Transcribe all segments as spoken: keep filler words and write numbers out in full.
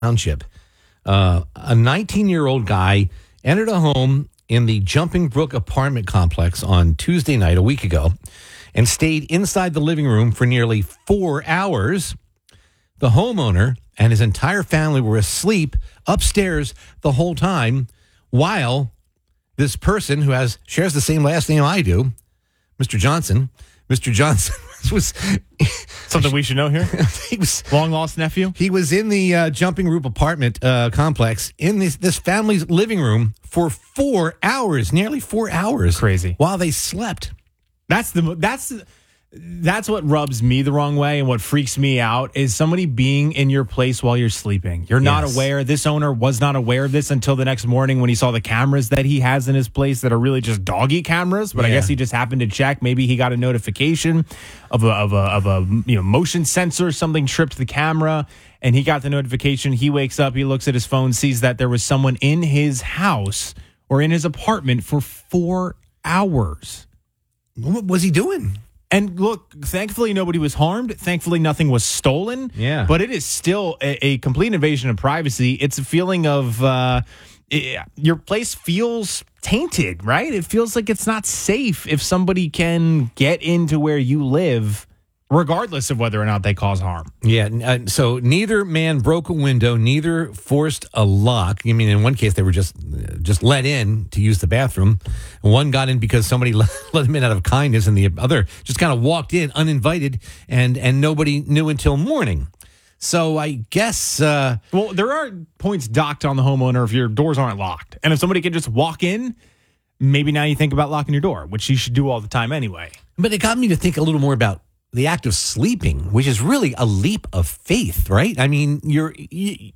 Township. Uh, a nineteen-year-old guy entered a home in the Jumping Brook apartment complex on Tuesday night, a week ago, and stayed inside the living room for nearly four hours. The homeowner and his entire family were asleep upstairs the whole time, while this person who has shares the same last name I do, Mister Johnson, Mister Johnson was something we should know here. He was long lost nephew. He was in the uh, Jumping Brook apartment uh, complex in this this family's living room for four hours, nearly four hours, crazy, while they slept. That's the that's. That's what rubs me the wrong way and what freaks me out is somebody being in your place while you're sleeping. You're not Yes. aware. This owner was not aware of this until the next morning when he saw the cameras that he has in his place that are really just doggy cameras. But I Yeah. guess he just happened to check. Maybe he got a notification of a, of a, of a you know motion sensor, something tripped the camera, and he got the notification. He wakes up, he looks at his phone, sees that there was someone in his house or in his apartment for four hours. What was he doing? And look, thankfully nobody was harmed. Thankfully nothing was stolen. Yeah. But it is still a, a complete invasion of privacy. It's a feeling of uh, it, your place feels tainted, right? It feels like it's not safe if somebody can get into where you live, regardless of whether or not they cause harm. Yeah, uh, so neither man broke a window, neither forced a lock. I mean, in one case, they were just just let in to use the bathroom. One got in because somebody let, let him in out of kindness, and the other just kind of walked in uninvited, and, and nobody knew until morning. So I guess... Uh, well, there are points docked on the homeowner if your doors aren't locked. And if somebody can just walk in, maybe now you think about locking your door, which you should do all the time anyway. But it got me to think a little more about the act of sleeping, which is really a leap of faith, right? I mean, you're you,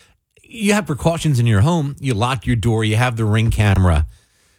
you have precautions in your home. You lock your door. You have the Ring camera.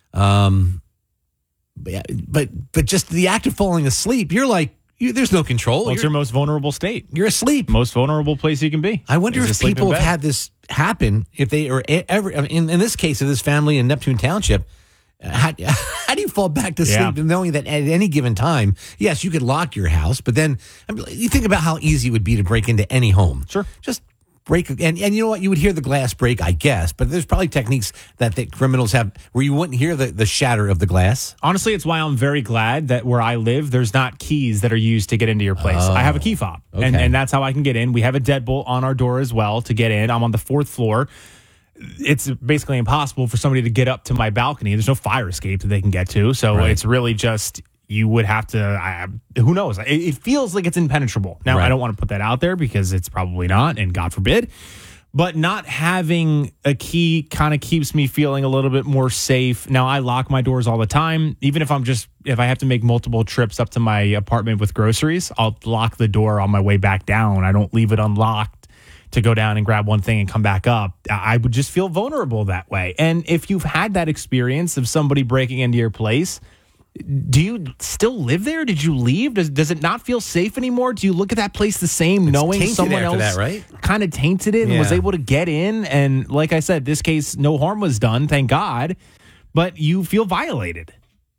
Um, but but, but just the act of falling asleep, you're like, you, there's no control. Well, it's your most vulnerable state. You're asleep. Most vulnerable place you can be. I wonder is if asleep in people have bed. had this happen, if they are ever, in, in this case of this family in Neptune Township. How, how do you fall back to sleep Yeah. knowing that at any given time, yes, you could lock your house, but then I mean, you think about how easy it would be to break into any home. Sure. Just break. And, and you know what? You would hear the glass break, I guess, but there's probably techniques that the criminals have where you wouldn't hear the, the shatter of the glass. Honestly, it's why I'm very glad that where I live, there's not keys that are used to get into your place. Oh, I have a key fob, okay. and, and that's how I can get in. We have a deadbolt on our door as well to get in. I'm on the fourth floor. It's basically impossible for somebody to get up to my balcony. There's no fire escape that they can get to. So Right. it's really just, you would have to, I, who knows? It, it feels like it's impenetrable. Now, Right. I don't want to put that out there because it's probably not, and God forbid. But not having a key kind of keeps me feeling a little bit more safe. Now, I lock my doors all the time. Even if I'm just, if I have to make multiple trips up to my apartment with groceries, I'll lock the door on my way back down. I don't leave it unlocked to go down and grab one thing and come back up. I would just feel vulnerable that way. And if you've had that experience of somebody breaking into your place, do you still live there? Did you leave? Does does it not feel safe anymore? Do you look at that place the same, It's knowing tainted someone after else that, right? kind of tainted it and was Yeah. able to get in? And like I said, this case, no harm was done, thank God, but you feel violated.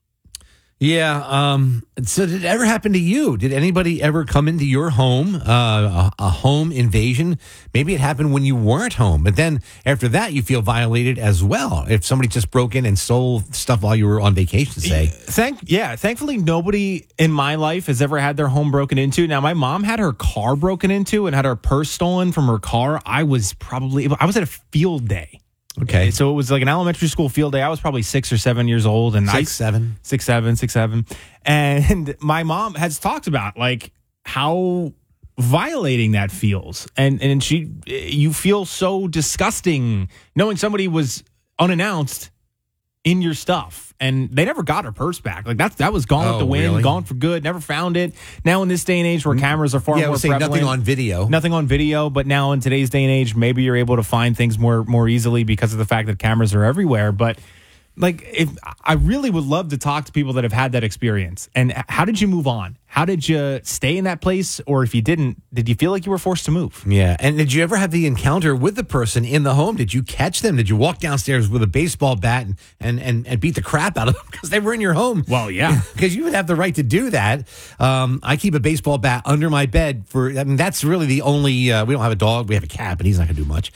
Yeah. Um, so did it ever happen to you? Did anybody ever come into your home, uh, a, a home invasion? Maybe it happened when you weren't home, but then after that, you feel violated as well. If somebody just broke in and stole stuff while you were on vacation, say. Thank yeah, thankfully nobody in my life has ever had their home broken into. Now my mom had her car broken into and had her purse stolen from her car. I was probably I was at a field day. Okay. So it was like an elementary school field day. I was probably six or seven years old, and Six, I seven. six, seven, six, seven. And my mom has talked about like how violating that feels. And and she you feel so disgusting knowing somebody was unannounced in your stuff. And they never got her purse back. Like that's that was gone Oh, with the wind, really? gone for good, never found it. Now in this day and age where cameras are far Yeah, I more would say prevalent. nothing on video. Nothing on video, but now in today's day and age, maybe you're able to find things more more easily because of the fact that cameras are everywhere. But like, if I really would love to talk to people that have had that experience. And how did you move on? How did you stay in that place? Or if you didn't, did you feel like you were forced to move? Yeah. And did you ever have the encounter with the person in the home? Did you catch them? Did you walk downstairs with a baseball bat and, and, and, and beat the crap out of them because they were in your home? Well, yeah. Because you would have the right to do that. Um, I keep a baseball bat under my bed for, I mean, that's really the only, uh, we don't have a dog. We have a cat, but he's not going to do much.